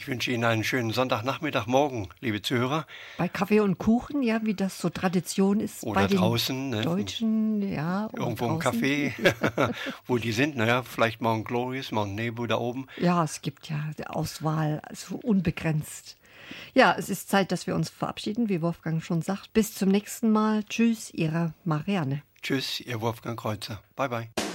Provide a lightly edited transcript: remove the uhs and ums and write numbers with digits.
wünsche Ihnen einen schönen Sonntagnachmittag, morgen, liebe Zuhörer. Bei Kaffee und Kuchen, ja, wie das so Tradition ist Oder bei den draußen, ne? Deutschen, ja. Irgendwo im Café, wo die sind. Naja, vielleicht Mount Glorious, Mount Nebo da oben. Ja, es gibt ja die Auswahl, also unbegrenzt. Ja, es ist Zeit, dass wir uns verabschieden, wie Wolfgang schon sagt. Bis zum nächsten Mal. Tschüss, Ihre Marianne. Tschüss, Ihr Wolfgang Kreuzer. Bye, bye.